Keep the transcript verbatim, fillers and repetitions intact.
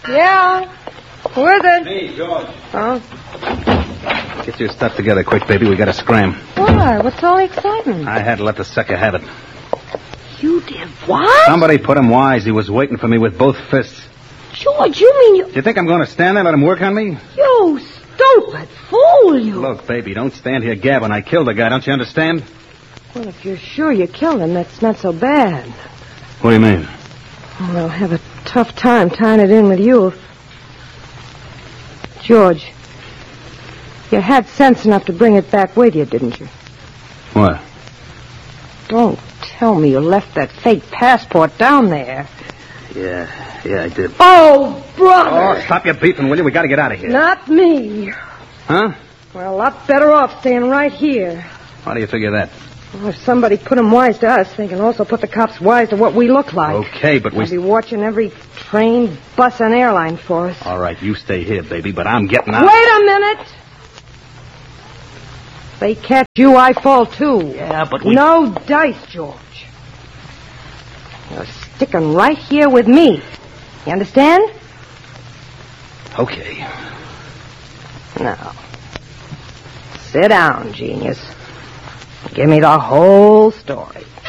Yeah? Who is it? Me, George. Oh? Get your stuff together quick, baby. We gotta scram. Why? What's all the excitement? I had to let the sucker have it. You did what? Somebody put him wise. He was waiting for me with both fists. George, you mean you... Do you think I'm going to stand there and let him work on me? You stupid fool, you... Look, baby, don't stand here gabbing. I killed the guy. Don't you understand? Well, if you're sure you killed him, that's not so bad. What do you mean? Well, I'll have a tough time tying it in with you. George, you had sense enough to bring it back with you, didn't you? What? Don't tell me you left that fake passport down there. Yeah, yeah, I did. Oh, brother! Oh, stop your beefing, will you? We gotta get out of here. Not me. Huh? We're a lot better off staying right here. How do you figure that? Well, if somebody put them wise to us, they can also put the cops wise to what we look like. Okay, but we... They'll be watching every train, bus, and airline for us. All right, you stay here, baby, but I'm getting out. Wait a minute! If they catch you, I fall, too. Yeah, but we... No dice, George. You're sticking right here with me. You understand? Okay. Now, sit down, genius. Give me the whole story.